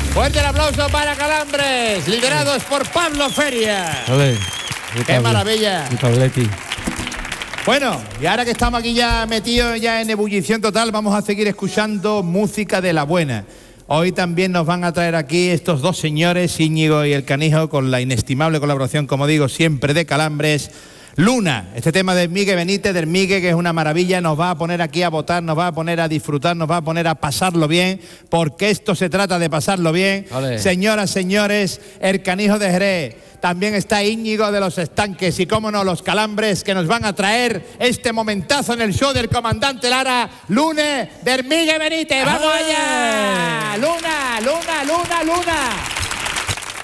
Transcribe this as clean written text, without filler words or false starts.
Fuerte el aplauso para Calambres, liderados por Pablo Feria. Ole, ¡Qué maravilla! Y Pableti. Bueno, y ahora que estamos aquí ya metidos ya en ebullición total, vamos a seguir escuchando música de la buena. Hoy también nos van a traer aquí estos dos señores, Íñigo y el Canijo, con la inestimable colaboración, como digo, siempre de Calambres. Luna, este tema de Miguel Benítez, del Miguel, que es una maravilla, nos va a poner aquí a votar, nos va a poner a disfrutar, nos va a poner a pasarlo bien, porque esto se trata de pasarlo bien. Vale. Señoras, señores, el Canijo de Jerez, también está Íñigo de los Estanques y, cómo no, los Calambres, que nos van a traer este momentazo en el show del comandante Lara, lunes del Miguel Benítez. ¡Vamos allá! ¡Luna, Luna, Luna, Luna!